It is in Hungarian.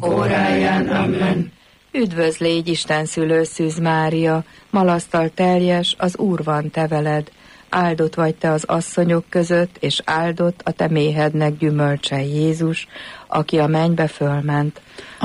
óráján. Amen. Üdvözl légy Isten szülő Szűz Mária, malasztal teljes, az Úr van te veled. Áldott vagy te az asszonyok között, és áldott a te méhednek gyümölcse Jézus, aki a mennybe fölment.